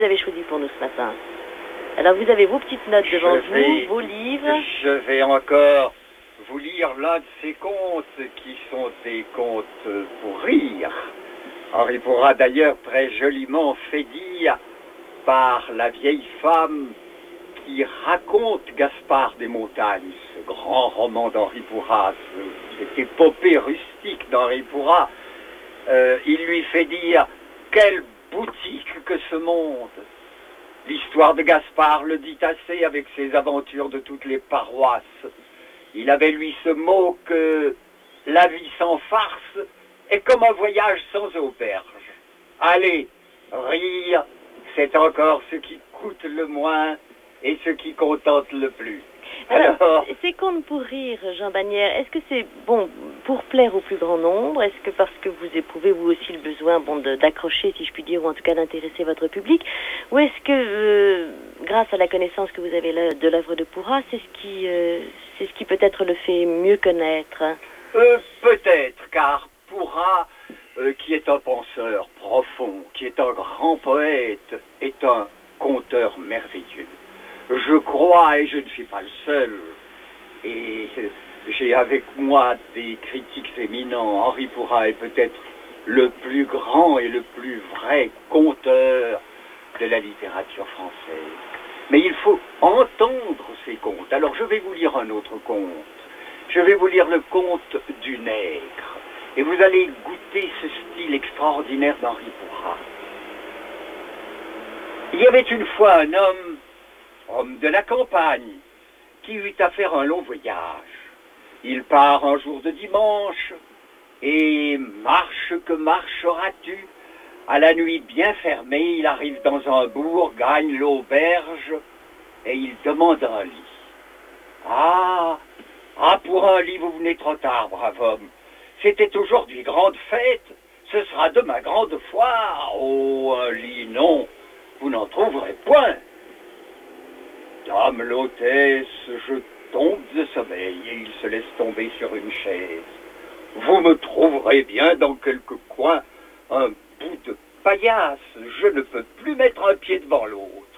Vous avez choisi pour nous ce matin. Alors vous avez vos petites notes devant vous, vos livres. Je vais encore vous lire l'un de ces contes qui sont des contes pour rire. Henri Pourra d'ailleurs très joliment fait dire par la vieille femme qui raconte Gaspard des Montagnes, ce grand roman d'Henri Pourra, cette épopée rustique d'Henri Pourra. Il lui fait dire « Quelle boutique que ce monde !» L'histoire de Gaspard le dit assez avec ses aventures de toutes les paroisses. Il avait lui ce mot que la vie sans farce est comme un voyage sans auberge. Allez, rire, c'est encore ce qui coûte le moins et ce qui contente le plus. Alors, ces contes pour rire, Jean Bagnères, est-ce que c'est bon pour plaire au plus grand nombre? Est-ce que parce que vous éprouvez vous aussi le besoin d'accrocher, si je puis dire, ou en tout cas d'intéresser votre public? Ou est-ce que, grâce à la connaissance que vous avez de l'œuvre de Pourra, c'est ce qui peut-être le fait mieux connaître? Peut-être, car Pourra, qui est un penseur profond, qui est un grand poète, est un conteur merveilleux. Je crois, et je ne suis pas le seul, et j'ai avec moi des critiques éminents, Henri Pourra est peut-être le plus grand et le plus vrai conteur de la littérature française. Mais il faut entendre ces contes. Alors je vais vous lire un autre conte. Je vais vous lire le conte du nègre. Et vous allez goûter ce style extraordinaire d'Henri Pourra. Il y avait une fois un homme de la campagne, qui eut à faire un long voyage. Il part un jour de dimanche, et marche que marcheras-tu? À la nuit bien fermée, il arrive dans un bourg, gagne l'auberge, et il demande un lit. Ah, pour un lit, vous venez trop tard, brave homme. C'était aujourd'hui grande fête, ce sera demain grande foire. Oh, un lit, non, vous n'en trouverez point. Dame l'hôtesse, je tombe de sommeil et il se laisse tomber sur une chaise. Vous me trouverez bien dans quelque coin un bout de paillasse, je ne peux plus mettre un pied devant l'autre.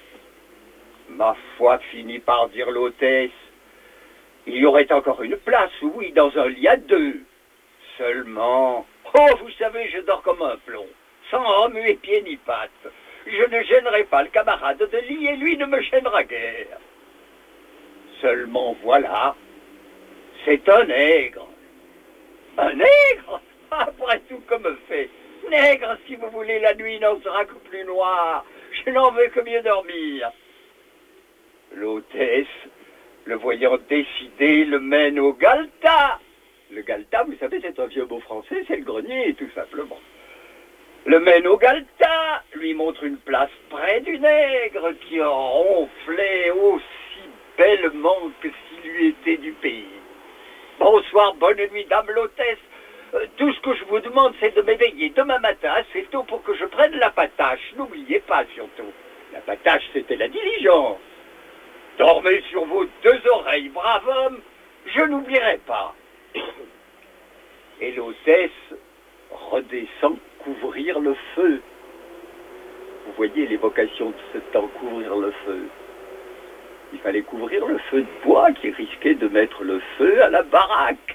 Ma foi, finit par dire l'hôtesse, il y aurait encore une place, oui, dans un lit à deux. Seulement, oh, vous savez, je dors comme un plomb, sans remuer pied ni patte. Je ne gênerai pas le camarade de lit et lui ne me gênera guère. Seulement voilà, c'est un nègre. Un nègre? Après tout, comme fait. Nègre, si vous voulez, la nuit n'en sera que plus noire. Je n'en veux que mieux dormir. L'hôtesse, le voyant décidé, le mène au galetas. Le galetas, vous savez, c'est un vieux mot français, c'est le grenier, tout simplement. Le mène au galetas, lui montre une place près du nègre qui ronflait aussi bellement que s'il lui était du pays. Bonsoir, bonne nuit, dame l'hôtesse. Tout ce que je vous demande, c'est de m'éveiller demain matin assez tôt pour que je prenne la patache. N'oubliez pas, surtout. La patache, c'était la diligence. Dormez sur vos deux oreilles, brave homme, je n'oublierai pas. Et l'hôtesse redescend couvrir le feu. Vous voyez l'évocation de ce temps, couvrir le feu. Il fallait couvrir le feu de bois qui risquait de mettre le feu à la baraque.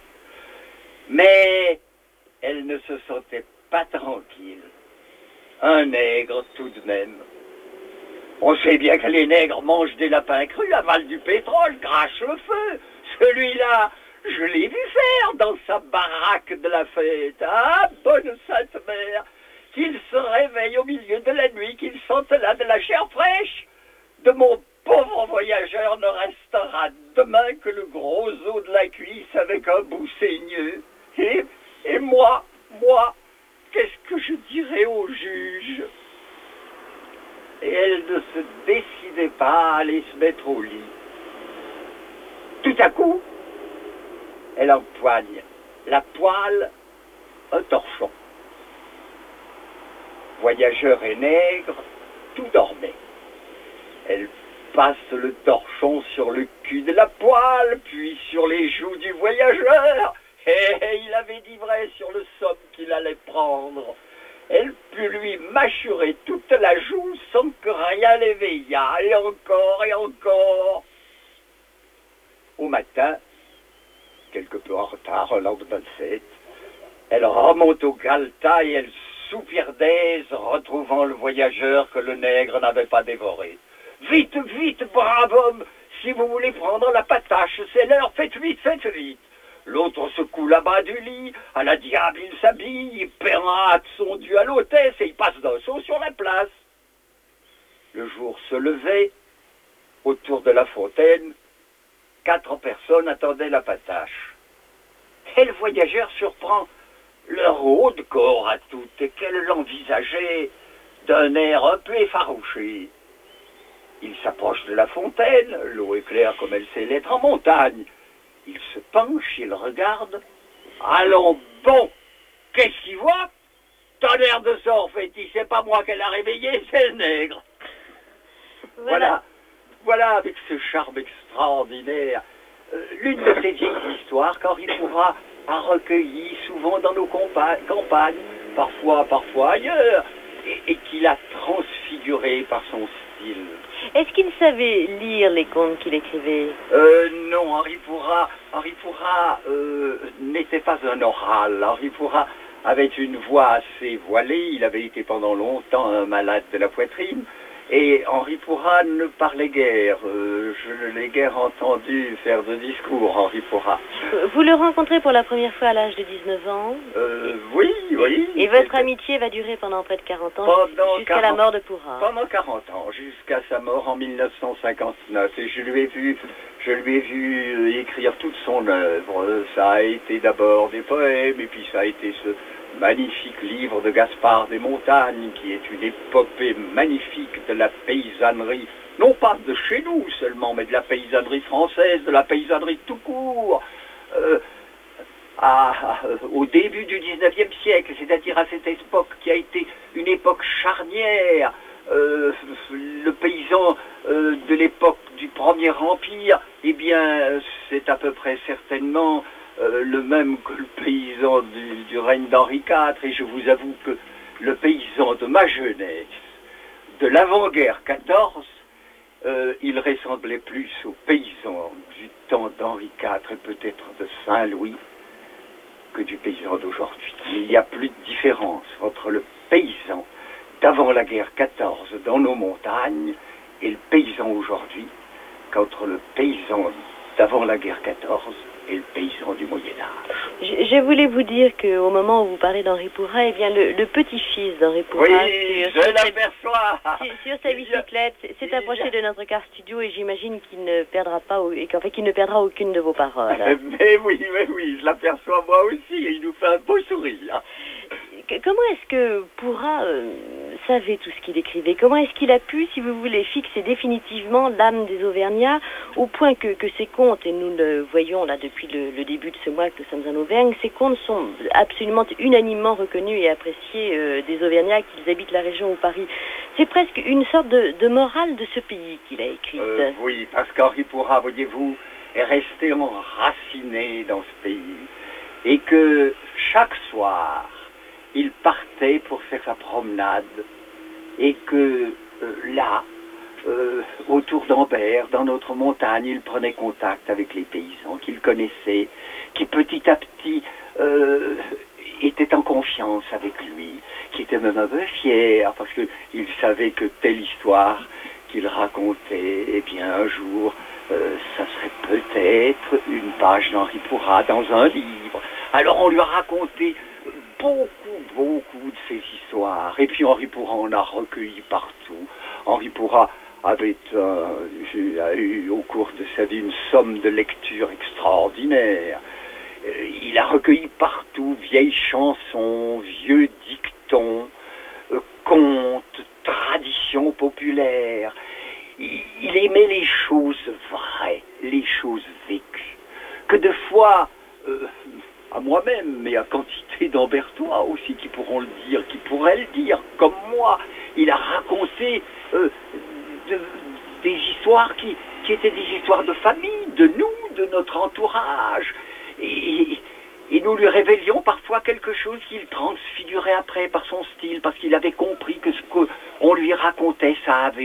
Mais elle ne se sentait pas tranquille. Un nègre tout de même. On sait bien que les nègres mangent des lapins crus, avalent du pétrole, crachent le feu. Celui-là, je l'ai vu faire dans sa baraque de la fête. Ah, bonne sainte mère, qu'il se réveille au milieu de la nuit, qu'il sente là de la chair fraîche. De mon pauvre voyageur ne restera demain que le gros os de la cuisse avec un bout saigneux. Et moi, qu'est-ce que je dirais au juge? Et elle ne se décidait pas à aller se mettre au lit. Tout à coup, elle empoigne la poêle, un torchon. Voyageur et nègre, tout dormait. Elle passe le torchon sur le cul de la poêle, puis sur les joues du voyageur. Et il avait dit vrai sur le somme qu'il allait prendre. Elle put lui mâchurer toute la joue sans que rien l'éveillât, et encore et encore. Au matin, quelque peu en retard, au lendemain de fête, elle remonte au Galetas et elle soupire d'aise, retrouvant le voyageur que le nègre n'avait pas dévoré. « Vite, vite, brave homme, si vous voulez prendre la patache, c'est l'heure, faites vite, faites vite !» L'autre secoue la bas du lit, à la diable il s'habille, il paiera son dû à l'hôtesse et il passe d'un saut sur la place. Le jour se levait, autour de la fontaine, 4 personnes attendaient la patache. Et le voyageur surprend leur haut de corps à toutes et qu'elle l'envisageait d'un air un peu effarouché. Il s'approche de la fontaine, l'eau est claire comme elle sait l'être en montagne. Il se penche, il regarde. Allons bon, qu'est-ce qu'il voit? Tonnerre de sort, fait-il, c'est pas moi qu'elle a réveillé, c'est le nègre. Voilà avec ce charme extraordinaire, l'une de ces vieilles histoires qu'Henri Pourrat a recueillies souvent dans nos campagnes, parfois ailleurs, et qu'il a transfiguré par son style. Est-ce qu'il savait lire les contes qu'il écrivait? Non, Henri Pourrat n'était pas un oral. Henri Pourrat avait une voix assez voilée, il avait été pendant longtemps un malade de la poitrine, et Henri Pourrat ne parlait guère. Je ne l'ai guère entendu faire de discours, Henri Pourrat. Vous le rencontrez pour la première fois à l'âge de 19 ans? Oui. Et votre amitié va durer pendant près de 40 ans, jusqu'à la mort de Pourrat? Pendant 40 ans, jusqu'à sa mort en 1959. Et je lui ai vu écrire toute son œuvre. Ça a été d'abord des poèmes, et puis ça a été ce magnifique livre de Gaspard des Montagnes, qui est une épopée magnifique de la paysannerie, non pas de chez nous seulement, mais de la paysannerie française, de la paysannerie tout court, au début du 19e siècle, c'est-à-dire à cette époque qui a été une époque charnière. Le paysan de l'époque du Premier Empire, eh bien, c'est à peu près certainement le même que le paysan du règne d'Henri IV, et je vous avoue que le paysan de ma jeunesse, de l'avant-guerre 14, il ressemblait plus au paysan du temps d'Henri IV et peut-être de Saint-Louis que du paysan d'aujourd'hui. Il n'y a plus de différence entre le paysan d'avant la guerre 14 dans nos montagnes et le paysan aujourd'hui qu'entre le paysan d'avant la guerre 14 et le paysan du Moyen-Âge. Je voulais vous dire qu'au moment où vous parlez d'Henri Pourrat, eh bien le petit-fils d'Henri Pourrat, sur sa bicyclette, s'est approché de notre car studio et j'imagine qu'il ne perdra pas, qu'il ne perdra aucune de vos paroles. Mais oui, je l'aperçois moi aussi et il nous fait un beau sourire. Comment est-ce que Pourrat savait tout ce qu'il écrivait? Comment est-ce qu'il a pu, si vous voulez, fixer définitivement l'âme des Auvergnats au point que ces contes, et nous le voyons là depuis le début de ce mois que nous sommes en Auvergne, ces contes sont absolument unanimement reconnus et appréciés des Auvergnats, qu'ils habitent la région ou Paris. C'est presque une sorte de morale de ce pays qu'il a écrite. Oui, parce qu'Henri Pourrat, voyez-vous, est resté enraciné dans ce pays et que chaque soir, il partait pour faire sa promenade et que là, autour d'Ambert, dans notre montagne, il prenait contact avec les paysans qu'il connaissait, qui petit à petit étaient en confiance avec lui, qui étaient même un peu fiers parce qu'il savait que telle histoire qu'il racontait, eh bien un jour, ça serait peut-être une page d'Henri Pourrat dans un livre. Alors on lui a raconté beaucoup de ces histoires. Et puis Henri Pourrat en a recueilli partout. Henri Pourrat avait eu au cours de sa vie une somme de lecture extraordinaire. Il a recueilli partout vieilles chansons, vieux dictons, contes, traditions populaires. Il aimait les choses vraies, les choses vécues. Que de fois, à moi-même, mais à quantité d'Ambertois aussi qui pourront le dire, qui pourraient le dire, comme moi, il a raconté des histoires qui étaient des histoires de famille, de nous, de notre entourage. Et Et nous lui révélions parfois quelque chose qu'il transfigurait après par son style, parce qu'il avait compris que ce qu'on lui racontait, ça avait